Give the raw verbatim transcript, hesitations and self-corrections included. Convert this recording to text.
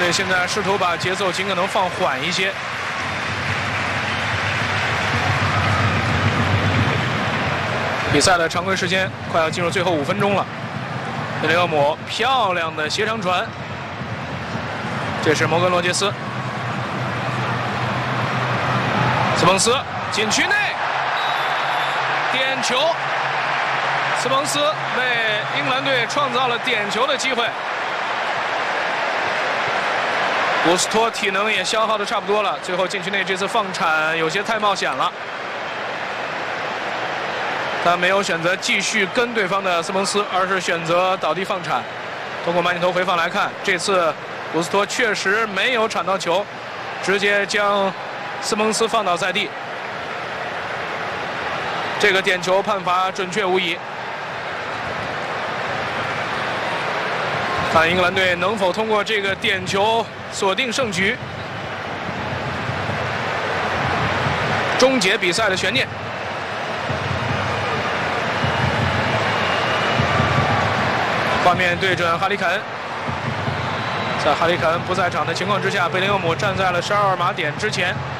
队现在试图把节奏尽可能放缓一些。比赛的常规时间快要进入最后五分钟了。贝林厄姆漂亮的斜长传，这是摩根罗杰斯，斯彭斯禁区内点球，斯彭斯为英格兰队创造了点球的机会。古斯托体能也消耗的差不多了，最后禁区内这次放铲有些太冒险了。他没有选择继续跟对方的斯彭斯，而是选择倒地放铲。通过慢镜头回放来看，这次古斯托确实没有铲到球，直接将斯彭斯放倒在地。这个点球判罚准确无疑。看英格兰队能否通过这个点球锁定胜局，终结比赛的悬念。画面对准哈里肯，在哈里肯不在场的情况之下，贝林厄姆站在了十二码点之前。